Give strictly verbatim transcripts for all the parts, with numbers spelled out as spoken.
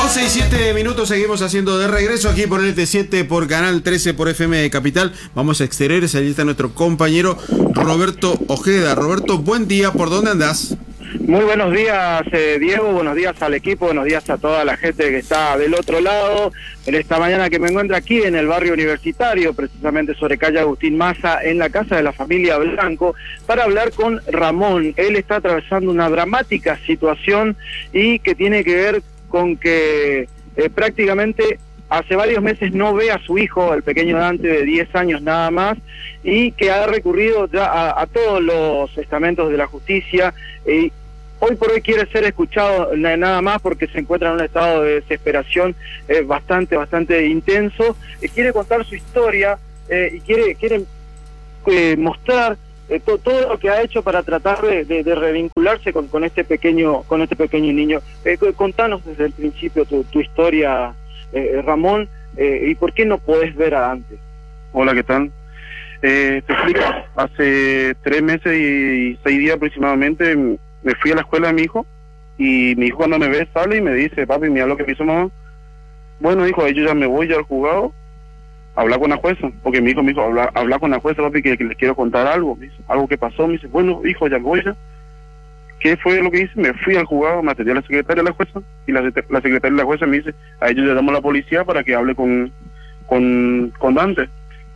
once y siete minutos, seguimos haciendo de regreso aquí por N T siete, por Canal trece, por F M de Capital. Vamos a exteriores, allí está nuestro compañero Roberto Ojeda. Roberto, buen día, ¿por dónde andás? Muy buenos días, eh, Diego, buenos días al equipo, buenos días a toda la gente que está del otro lado. En esta mañana que me encuentro aquí en el barrio universitario, precisamente sobre calle Agustín Maza, en la casa de la familia Blanco, para hablar con Ramón. Él está atravesando una dramática situación y que tiene que ver con que eh, prácticamente hace varios meses no ve a su hijo, el pequeño Dante de diez años nada más, y que ha recurrido ya a, a todos los estamentos de la justicia. Eh, hoy por hoy quiere ser escuchado nada más porque se encuentra en un estado de desesperación eh, bastante, bastante intenso. Eh, quiere contar su historia eh, y quiere, quiere eh, mostrar Eh, to, todo lo que ha hecho para tratar de, de, de revincularse con, con este pequeño con este pequeño niño. Eh, contanos desde el principio tu, tu historia, eh, Ramón, eh, y por qué no podés ver a Dante. Hola, ¿qué tal? Eh, te explico, hace tres meses y seis días aproximadamente me fui a la escuela de mi hijo, y mi hijo cuando me ve sale y me dice: papi, mira lo que me hizo mamá. Bueno, hijo, yo ya me voy ya al juzgado, habla con la jueza, porque mi hijo me dijo, habla, habla con la jueza, papi, que, que le quiero contar algo, me dice, algo que pasó. Me dice, bueno, hijo, ya me voy ya. ¿Qué fue lo que hice? Me fui al juzgado, me atendió a la secretaria de la jueza, y la, la secretaria de la jueza me dice, a ellos le damos a la policía para que hable con, con, con Dante.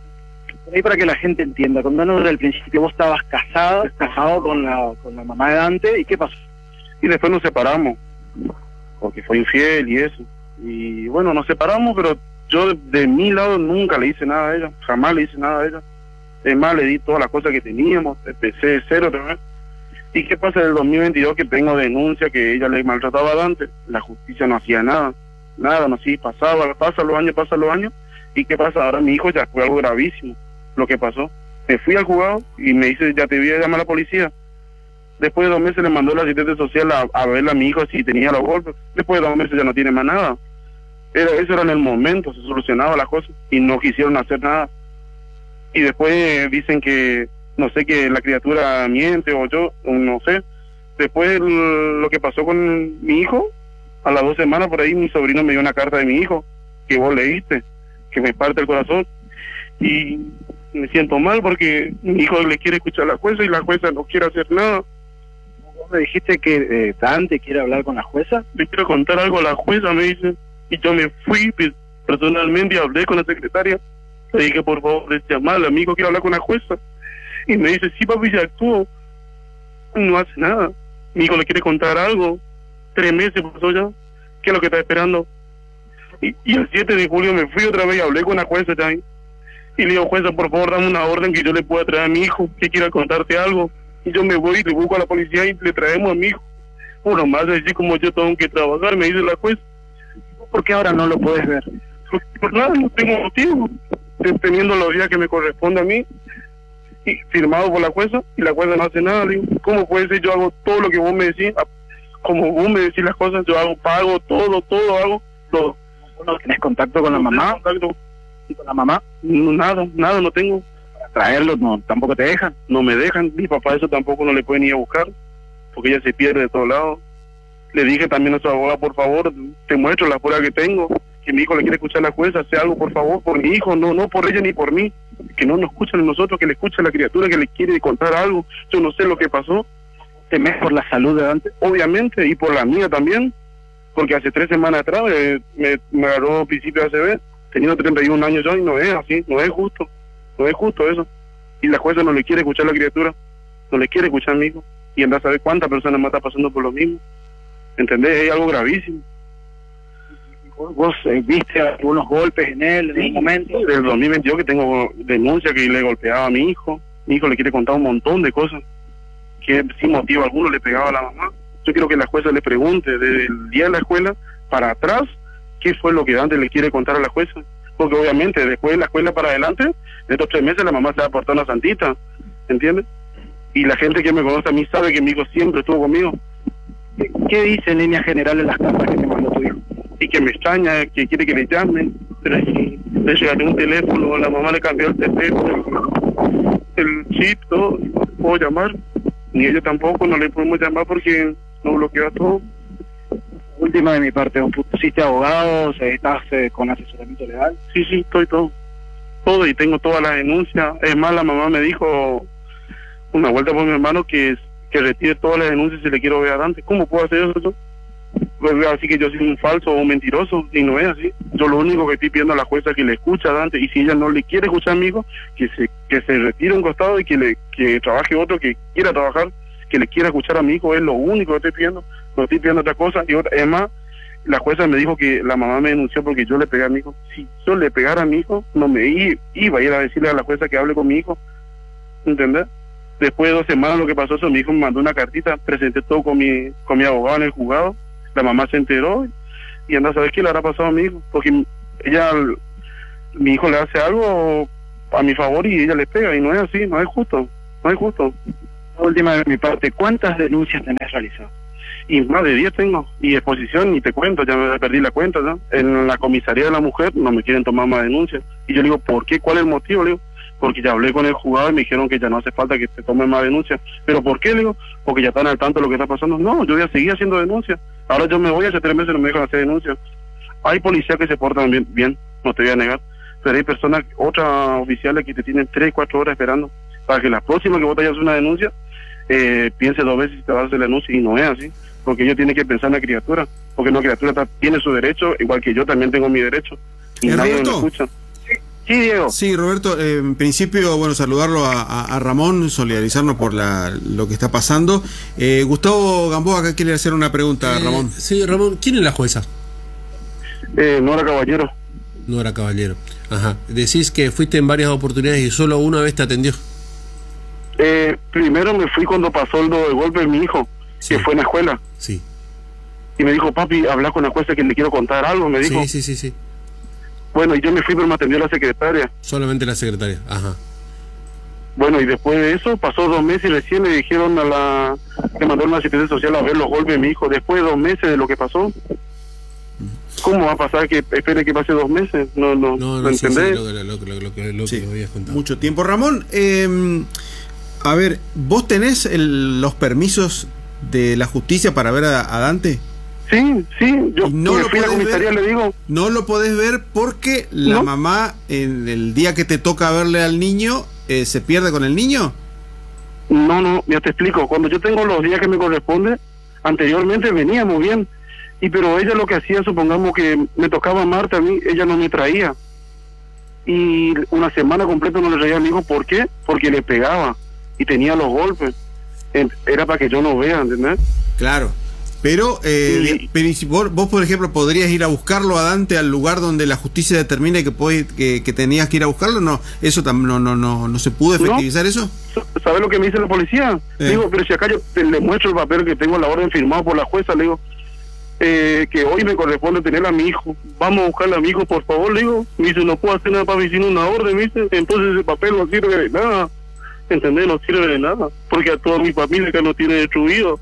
Y para que la gente entienda, contanos desde el principio, vos estabas casado, casado con la, con la mamá de Dante, ¿y qué pasó? Y después nos separamos, porque fue infiel y eso. Y bueno, nos separamos, pero yo de, de mi lado nunca le hice nada a ella, jamás le hice nada a ella. Es más, le di todas las cosas que teníamos, empecé de cero también. ¿Y qué pasa en el dos mil veintidós que tengo denuncia que ella le maltrataba a Dante? La justicia no hacía nada, nada, no, sí, pasaba, pasan los años, pasan los años. ¿Y qué pasa? Ahora mi hijo ya fue algo gravísimo lo que pasó. Me fui al juzgado y me dice, ya te voy a llamar a la policía. Después de dos meses le mandó la asistente social a, a verle a mi hijo si tenía los golpes. Después de dos meses ya no tiene más nada. Era, eso era en el momento, se solucionaba la cosa y no quisieron hacer nada. Y después eh, dicen que, no sé, que la criatura miente o yo, o no sé. Después lo que pasó con mi hijo, a las dos semanas por ahí mi sobrino me dio una carta de mi hijo, que vos leíste, que me parte el corazón. Y me siento mal porque mi hijo le quiere escuchar a la jueza y la jueza no quiere hacer nada. ¿Vos me dijiste que eh, Dante quiere hablar con la jueza? Le quiero contar algo a la jueza, me dice. Y yo me fui personalmente y hablé con la secretaria. Le dije, por favor, llamarle, amigo, quiero hablar con la jueza. Y me dice, sí, papi, ya actuó. No hace nada. Mi hijo le quiere contar algo. Tres meses pasó ya. ¿Qué es lo que está esperando? Y, y el siete de julio me fui otra vez y hablé con la jueza ya. Y le digo, jueza, por favor, dame una orden que yo le pueda traer a mi hijo, que quiera contarte algo. Y yo me voy y le busco a la policía y le traemos a mi hijo. Uno más, así como yo tengo que trabajar, me dice la jueza. ¿Por qué ahora no lo puedes ver? Por, por nada, no tengo motivo. Teniendo los días que me corresponde a mí, y firmado por la jueza, y la jueza no hace nada. Le digo, ¿cómo puede ser? Yo hago todo lo que vos me decís, como vos me decís las cosas, yo hago, pago todo, todo hago, todo. ¿No tenés contacto con la mamá? Contacto. ¿Y con la mamá? No, nada, nada, no tengo. Para traerlo, no, tampoco te dejan. No me dejan, mi papá eso tampoco no le puede ni ir a buscar, porque ella se pierde de todos lados. Le dije también a su abogada, por favor, te muestro la prueba que tengo, que mi hijo le quiere escuchar a la jueza, hace algo por favor, por mi hijo, no no por ella ni por mí, que no nos escuchan a nosotros, que le escucha a la criatura que le quiere contar algo. Yo no sé lo que pasó. ¿Temés por la salud de Dante? Obviamente, y por la mía también, porque hace tres semanas atrás eh, me, me agarró principio de A C V, teniendo treinta y un años ya, y no es así, no es justo, no es justo eso. Y la jueza no le quiere escuchar a la criatura, no le quiere escuchar a mi hijo, y anda a saber cuántas personas más está pasando por lo mismo. ¿Entendés? Es algo gravísimo. ¿Vos eh, viste algunos golpes en él en un momento? Del dos mil veintidós que tengo denuncia que le golpeaba a mi hijo. Mi hijo le quiere contar un montón de cosas que sin motivo alguno le pegaba a la mamá. Yo quiero que la jueza le pregunte desde el día de la escuela para atrás qué fue lo que Dante le quiere contar a la jueza. Porque obviamente después de la escuela para adelante, de estos tres meses la mamá se va a portar una santita, ¿entiendes? Y la gente que me conoce a mí sabe que mi hijo siempre estuvo conmigo. ¿Qué dice en líneas generales las cartas que te mandó tu hijo? Y que me extraña, que quiere que le llame, pero si le llegaré un teléfono, la mamá le cambió el teléfono, el chip, todo, no puedo llamar, ni ella tampoco, no le podemos llamar porque nos bloquea todo. Última de mi parte, ¿pusiste abogados? ¿Estás eh, con asesoramiento legal? Sí, sí, estoy todo. Todo y tengo todas las denuncias. Es más, la mamá me dijo una vuelta por mi hermano que, que retire todas las denuncias si le quiero ver a Dante. ¿Cómo puedo hacer eso? Pues así que yo soy un falso o un mentiroso, y no es así. Yo lo único que estoy pidiendo a la jueza es que le escuche a Dante, y si ella no le quiere escuchar a mi hijo, que se que se retire un costado y que le que trabaje otro que quiera trabajar, que le quiera escuchar a mi hijo. Es lo único que estoy pidiendo, no estoy pidiendo otra cosa. Y otra, es más, la jueza me dijo que la mamá me denunció porque yo le pegué a mi hijo. Si yo le pegara a mi hijo, no me i- iba a ir a decirle a la jueza que hable con mi hijo, ¿entendés? Después de dos semanas lo que pasó eso, mi hijo me mandó una cartita, presenté todo con mi con mi abogado en el juzgado. La mamá se enteró y anda a saber qué le habrá pasado a mi hijo, porque ella, mi hijo le hace algo a mi favor y ella le pega, y no es así, no es justo, no es justo. La última de mi parte, ¿cuántas denuncias tenés realizadas? Y más de diez tengo, y exposición, ni te cuento, ya me perdí la cuenta, ¿no? En la comisaría de la mujer no me quieren tomar más denuncias, y yo le digo, ¿por qué? ¿Cuál es el motivo? Le digo, porque ya hablé con el juzgado y me dijeron que ya no hace falta que se tomen más denuncias. ¿Pero por qué? Le digo, porque ya están al tanto de lo que está pasando. No, yo voy a seguir haciendo denuncias. Ahora yo me voy, hace tres meses no me dejan hacer denuncias. Hay policías que se portan bien, bien, no te voy a negar, pero hay personas, otras oficiales que te tienen tres, cuatro horas esperando para que la próxima que vos te vayas a hacer una denuncia, eh, piense dos veces si te vas a hacer la denuncia, y no es así, porque ellos tienen que pensar en la criatura, porque la criatura está, tiene su derecho, igual que yo también tengo mi derecho, y nadie me escucha. Sí, Diego. Sí, Roberto, eh, en principio, bueno, saludarlo a, a, a Ramón, solidarizarnos por la, lo que está pasando. Eh, Gustavo Gamboa acá quiere hacer una pregunta, Eh, Ramón. Sí, Ramón, ¿quién es la jueza? Eh, Nora Caballero. Nora Caballero. Ajá. Decís que fuiste en varias oportunidades y solo una vez te atendió. Eh, primero me fui cuando pasó el do de golpe de mi hijo, Sí. que fue en la escuela, Sí. y me dijo, papi, habla con la jueza que le quiero contar algo, me dijo. Sí, sí, sí, sí. Bueno, y yo me fui, pero me atendió la secretaria. Solamente la secretaria. Ajá. Bueno, y después de eso, pasó dos meses y recién le dijeron a la... que mandaron a la asistencia social a ver los golpes de mi hijo. Después de dos meses de lo que pasó. ¿Cómo va a pasar que espere que pase dos meses? No, no, No, ¿lo no, sí, sí, entendés? lo, que- lo, que- lo, que- lo Sí, que me habías contado. mucho tiempo. Ramón, eh, a ver, ¿vos tenés el, los permisos de la justicia para ver a, a Dante? Sí, sí, yo Y no me lo fui a la podés comisaría, ver. le digo, No lo podés ver porque la No. mamá, en el día que te toca verle al niño, eh, se pierde con el niño. no, no, ya te explico, cuando yo tengo los días que me corresponde, anteriormente veníamos bien, y pero ella lo que hacía, supongamos que me tocaba Marta a mí, ella no me traía, y una semana completa no le traía a mi hijo. ¿Por qué? Porque le pegaba, y tenía los golpes, En- era para que yo no vea, ¿entendés? Claro. Pero, eh, Sí. pero y si vos, vos, por ejemplo, podrías ir a buscarlo a Dante al lugar donde la justicia determine que, podés- que, que tenías que ir a buscarlo. No, eso tam- no, no, no, no se pudo efectivizar eso. ¿Sabes lo que me dice la policía? Eh. Digo, pero si acá yo te- le muestro el papel que tengo la orden firmado por la jueza, le digo, eh, que hoy me corresponde tener a mi hijo, vamos a buscarle a mi hijo, por favor, le digo. Me dice, no puedo hacer nada para vecino una orden, me dice, entonces ese papel no sirve de nada, ¿entendés? No sirve de nada, porque a toda mi familia que no tiene destruido.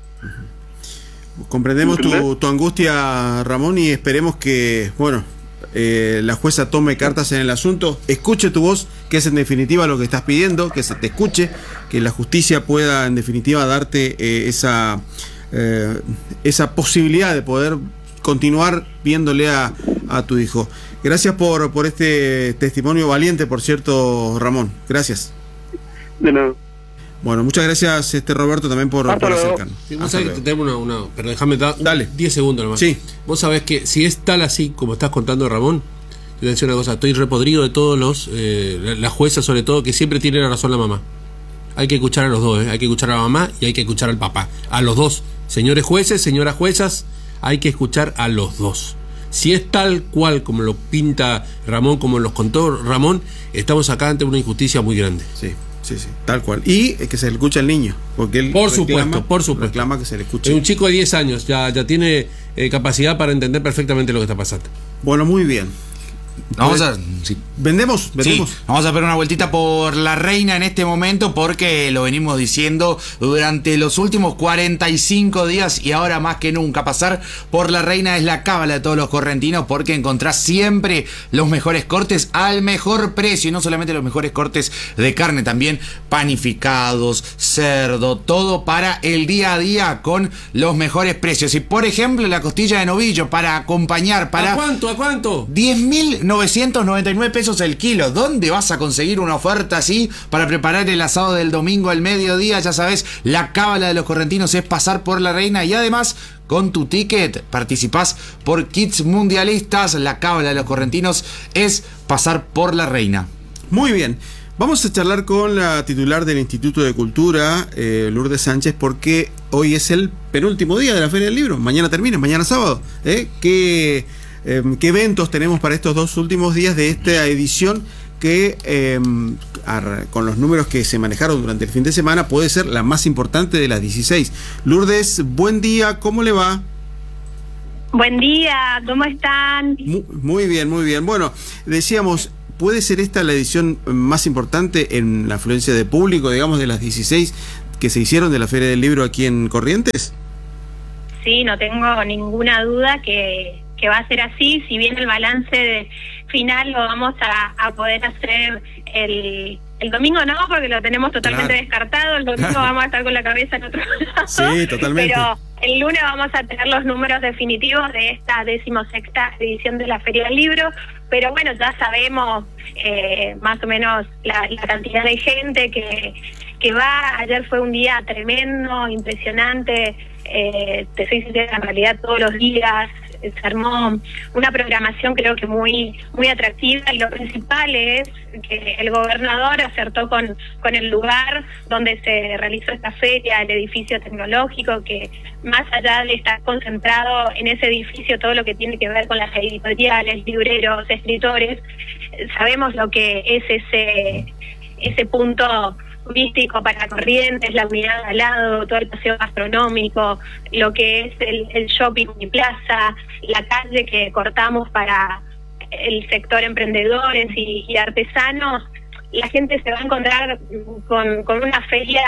Comprendemos tu, ¿Entendés? tu angustia, Ramón, y esperemos que, bueno, eh, la jueza tome cartas en el asunto, escuche tu voz, que es en definitiva lo que estás pidiendo, que se te escuche, que la justicia pueda en definitiva darte eh, esa, eh, esa posibilidad de poder continuar viéndole a, a tu hijo. Gracias por, por este testimonio valiente, por cierto, Ramón. Gracias. De nada. Bueno, muchas gracias, este Roberto, también por, Hasta por luego. acercarnos. Sí, vos Hasta sabés que luego. tenemos una, una- pero déjame dar Dale. diez segundos nomás. Sí. Vos sabés que si es tal así como estás contando, Ramón, te voy a decir una cosa, estoy repodrido de todos los, eh, la, la jueza sobre todo, que siempre tiene la razón la mamá. Hay que escuchar a los dos, ¿eh? Hay que escuchar a la mamá y hay que escuchar al papá. A los dos, señores jueces, señoras juezas, hay que escuchar a los dos. Si es tal cual como lo pinta Ramón, como los contó Ramón, estamos acá ante una injusticia muy grande. Sí, sí, sí, tal cual. Y eh, que se le escuche al niño, porque él Por reclama- supuesto, por supuesto. reclama que se le escuche. Es un chico de diez años, ya, ya tiene eh, capacidad para entender perfectamente lo que está pasando. Bueno, muy bien. Vamos a... Sí. ¿Vendemos? ¿Vendemos? Sí, vamos a ver una vueltita por La Reina en este momento porque lo venimos diciendo durante los últimos cuarenta y cinco días y ahora más que nunca. Pasar por La Reina es la cábala de todos los correntinos porque encontrás siempre los mejores cortes al mejor precio y no solamente los mejores cortes de carne, también panificados, cerdo, todo para el día a día con los mejores precios. Y por ejemplo la costilla de novillo para acompañar para... ¿A cuánto? ¿A cuánto? diez mil novecientos noventa y nueve pesos el kilo. ¿Dónde vas a conseguir una oferta así para preparar el asado del domingo al mediodía? Ya sabes, la cábala de los correntinos es pasar por La Reina y además con tu ticket participás por Kits Mundialistas. La cábala de los correntinos es pasar por La Reina. Muy bien. Vamos a charlar con la titular del Instituto de Cultura, eh, Lourdes Sánchez, porque hoy es el penúltimo día de la Feria del Libro. Mañana termina, mañana sábado. ¿eh? ¿Qué, eh, ¿Qué eventos tenemos para estos dos últimos días de esta edición que, eh, con los números que se manejaron durante el fin de semana, puede ser la más importante de las dieciséis? Lourdes, buen día, ¿cómo le va? Buen día, ¿cómo están? Muy, muy bien, muy bien. Bueno, decíamos... ¿Puede ser esta la edición más importante en la afluencia de público, digamos, de las dieciséis que se hicieron de la Feria del Libro aquí en Corrientes? Sí, no tengo ninguna duda que, que va a ser así. Si bien el balance de final lo vamos a, a poder hacer el, el domingo, no, porque lo tenemos totalmente claro. descartado. El domingo claro. vamos a estar con la cabeza en otro lado. Sí, totalmente. Pero el lunes vamos a tener los números definitivos de esta decimosexta edición de la Feria del Libro. Pero bueno, ya sabemos eh, más o menos la, la cantidad de gente que, que va. Ayer fue un día tremendo, impresionante. Eh, te soy sincera, en realidad todos los días se armó una programación creo que muy muy atractiva y lo principal es que el gobernador acertó con, con el lugar donde se realizó esta feria, el edificio tecnológico, que más allá de estar concentrado en ese edificio todo lo que tiene que ver con las editoriales, libreros, escritores, sabemos lo que es ese ese punto turístico para Corrientes, la unidad al lado, todo el paseo gastronómico, lo que es el, el shopping y plaza, la calle que cortamos para el sector emprendedores y, y artesanos. La gente se va a encontrar con, con una feria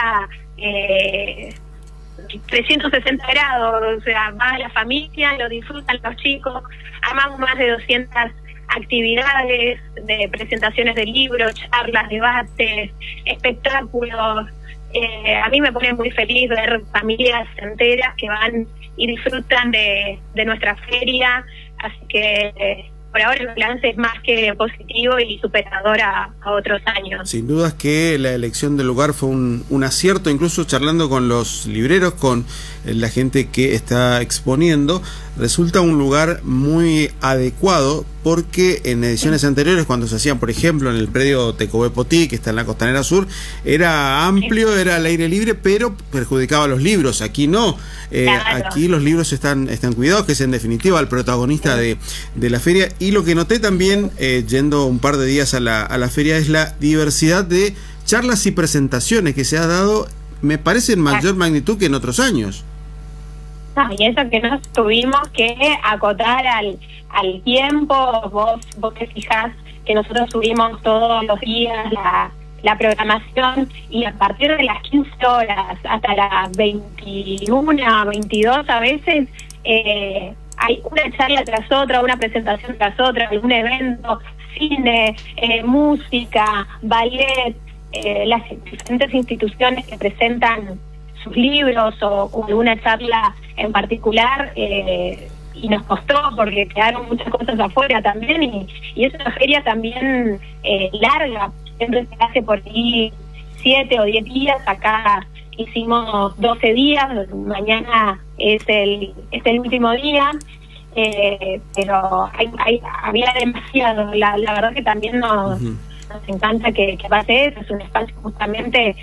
eh, trescientos sesenta grados, o sea, va la familia, lo disfrutan los chicos, armamos más de doscientas actividades de presentaciones de libros, charlas, debates, espectáculos. Eh, a mí me pone muy feliz ver familias enteras que van y disfrutan de, de nuestra feria, así que eh, por ahora el balance es más que positivo y superador a, a otros años. Sin dudas que la elección del lugar fue un, un acierto, incluso charlando con los libreros, con la gente que está exponiendo, resulta un lugar muy adecuado porque en ediciones anteriores, cuando se hacían, por ejemplo, en el predio Tecobé Potí, que está en la Costanera Sur, era amplio, era al aire libre, pero perjudicaba a los libros. Aquí no, eh, claro. Aquí los libros están, están cuidados, que es en definitiva el protagonista de, de la feria. Y lo que noté también, eh, yendo un par de días a la, a la feria, es la diversidad de charlas y presentaciones que se ha dado, me parece en mayor magnitud que en otros años. No, y eso que nos tuvimos que acotar al, al tiempo. Vos, vos te fijás que nosotros subimos todos los días la, la programación y a partir de las quince horas hasta las veintiuna, veintidós a veces eh, hay una charla tras otra, una presentación tras otra, algún evento, cine, eh, música, ballet, eh, las diferentes instituciones que presentan sus libros o, o alguna charla en particular, eh, y nos costó porque quedaron muchas cosas afuera también, y, y es una feria también eh, larga, siempre se hace por ahí siete o diez días. Acá hicimos doce días, mañana es el, es el último día, eh, pero hay, hay, había demasiado, la, la verdad que también nos, uh-huh. nos encanta que, que pase eso, es un espacio justamente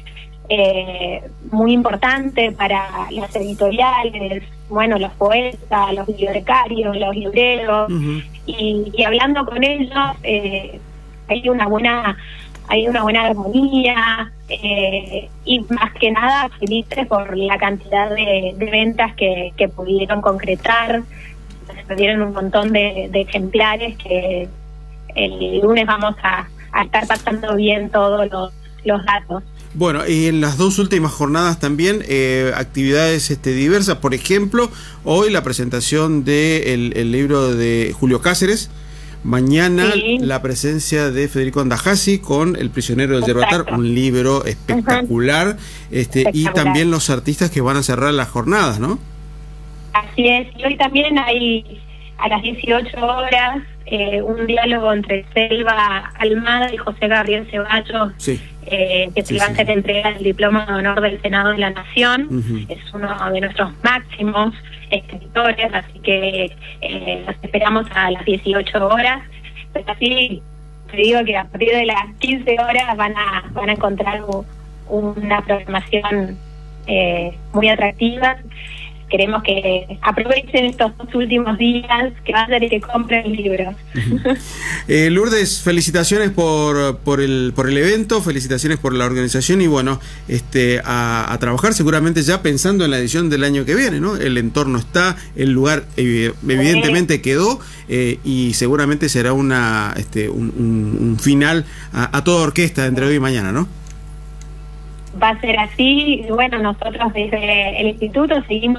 Eh, muy importante para las editoriales, bueno, los poetas, los bibliotecarios, los libreros, uh-huh. y, y hablando con ellos eh, hay una buena hay una buena armonía, eh, y más que nada felices por la cantidad de, de ventas que, que pudieron concretar. Se perdieron un montón de, de ejemplares que el lunes vamos a, a estar pasando bien todos los, los datos. Bueno, y en las dos últimas jornadas también eh, actividades este, diversas. Por ejemplo, hoy la presentación del de el libro de Julio Cáceres. Mañana sí. La presencia de Federico Andajasi con El prisionero del Yerbatar, un libro espectacular, uh-huh. este, espectacular. Y también los artistas que van a cerrar las jornadas, ¿no? Así es, y hoy también hay a las dieciocho horas eh, un diálogo entre Selva Almada y José Gabriel Ceballos, sí. eh, que se sí, va a hacer sí. entrega del diploma de honor del Senado de la Nación. Uh-huh. Es uno de nuestros máximos escritores, así que eh, los esperamos a las dieciocho horas. Pero así te digo que a partir de las quince horas van a van a encontrar u, una programación eh, muy atractiva. Queremos que aprovechen estos dos últimos días, que vayan y que compren libros. Uh-huh. eh, Lourdes, felicitaciones por por el por el evento, felicitaciones por la organización y bueno, este a, a trabajar seguramente ya pensando en la edición del año que viene, ¿no? El entorno está, el lugar eh, evidentemente quedó eh, y seguramente será una este un, un, un final a, a toda orquesta entre hoy y mañana, ¿no? Va a ser así, y bueno, nosotros desde el instituto seguimos